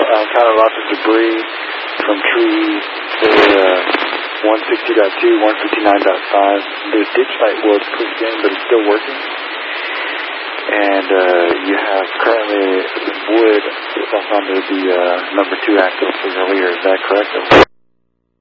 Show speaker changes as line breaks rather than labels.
encountered lots of debris from trees. There 160.2, 159.5. The ditch light was pushed in, but it's still working. And you have currently wood stuff under the number 2 axle for your leader. Is that correct?